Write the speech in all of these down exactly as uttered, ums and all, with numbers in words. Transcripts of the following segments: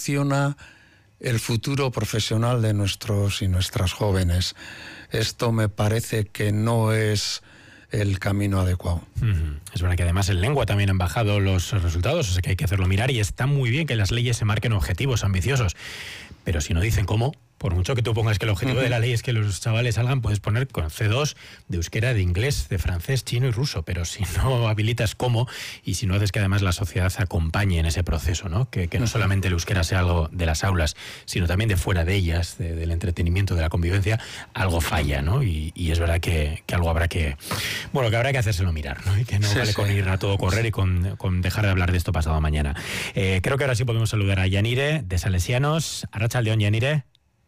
condiciona el futuro profesional de nuestros y nuestras jóvenes. Esto me parece que no es el camino adecuado. Uh-huh. Es verdad que además en lengua también han bajado los resultados, o sea que hay que hacerlo mirar, y está muy bien que las leyes se marquen objetivos ambiciosos, pero si no dicen cómo, por mucho que tú pongas que el objetivo uh-huh. de la ley es que los chavales salgan, puedes poner con ce dos de euskera, de inglés, de francés, chino y ruso, pero si no habilitas cómo, y si no haces que además la sociedad acompañe en ese proceso, ¿no? Que, que no solamente el euskera sea algo de las aulas, sino también de fuera de ellas, de, del entretenimiento, de la convivencia, algo falla, ¿no? Y, y es verdad que, que algo habrá que, bueno, que habrá que hacérselo mirar, ¿no? Y que no sí, vale sí. con ir a todo correr y con, con dejar de hablar de esto pasado mañana. Eh, creo que ahora sí podemos saludar a Yanire, de Salesianos. Arratsaldeon, Yanire.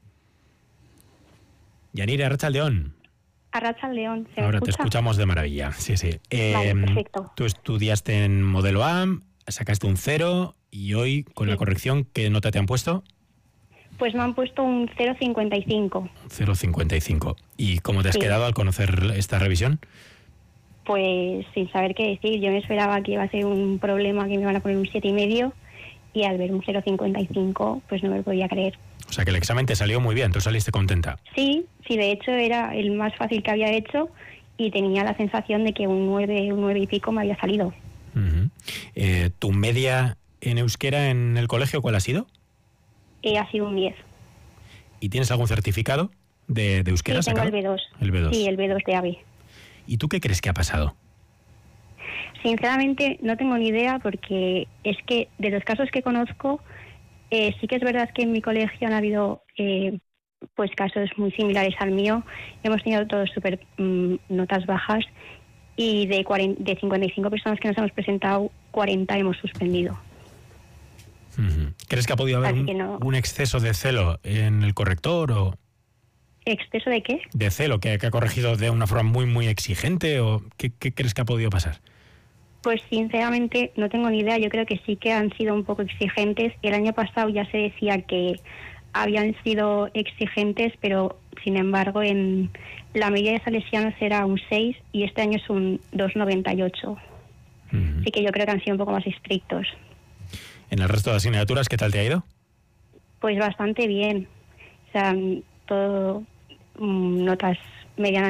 Yanire, Arratsaldeon. Arratsaldeon, ¿se Ahora escucha? Te escuchamos de maravilla, sí, sí. Eh, vale, perfecto. Tú estudiaste en modelo A, sacaste un cero y hoy, con sí. la corrección, ¿qué nota te han puesto? Pues me han puesto un cero coma cincuenta y cinco. cero coma cincuenta y cinco. ¿Y cómo te has sí. quedado al conocer esta revisión? Pues sin saber qué decir. Yo me esperaba que iba a ser un problema, que me iban a poner un siete y medio, y al ver un cero coma cincuenta y cinco, pues no me lo podía creer. O sea que el examen te salió muy bien, tú saliste contenta. Sí, sí, de hecho era el más fácil que había hecho y tenía la sensación de que un nueve, un nueve y pico me había salido. Uh-huh. Eh, ¿Tu media en euskera en el colegio cuál ha sido? Eh, ha sido un diez. ¿Y tienes algún certificado de, de euskera sí, tengo sacado? el B dos. El B dos. Sí, el B dos de A B. ¿Y tú qué crees que ha pasado? Sinceramente no tengo ni idea, porque es que de los casos que conozco, eh, sí que es verdad que en mi colegio han habido eh, pues casos muy similares al mío. Hemos tenido todos súper mmm, notas bajas, y de, cuarenta, de cincuenta y cinco personas que nos hemos presentado, cuarenta hemos suspendido. Uh-huh. ¿Crees que ha podido haber un, no. un exceso de celo en el corrector o...? ¿Exceso de qué? De celo, que, que ha corregido de una forma muy, muy exigente, o ¿qué, qué crees que ha podido pasar? Pues sinceramente no tengo ni idea. Yo creo que sí que han sido un poco exigentes. El año pasado ya se decía que habían sido exigentes, pero sin embargo en la media de Salesianos era un seis y este año es un dos coma noventa y ocho. Uh-huh. Así que yo creo que han sido un poco más estrictos. ¿En el resto de asignaturas qué tal te ha ido? Pues bastante bien. O sea, todo, notas medianas